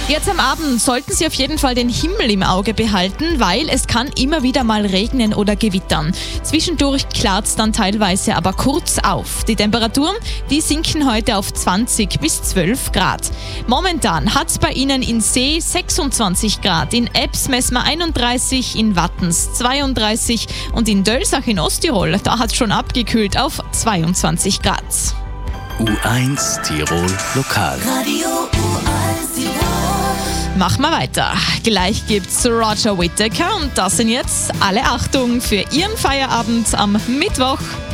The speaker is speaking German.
Jetzt am Abend sollten Sie auf jeden Fall den Himmel im Auge behalten, weil es kann immer wieder mal regnen oder gewittern. Zwischendurch klart es dann teilweise aber kurz auf. Die Temperaturen, die sinken heute auf 20 bis 12 Grad. Momentan hat es bei Ihnen in See 26 Grad, in Ebbs messen wir 31, in Wattens 32 und in Dölsach in Osttirol, da hat es schon abgekühlt auf 22 Grad. U1 Tirol Lokal. Radio U1 Tirol. Machen wir weiter. Gleich gibt's Roger Whittaker und das sind jetzt alle Achtung für Ihren Feierabend am Mittwoch.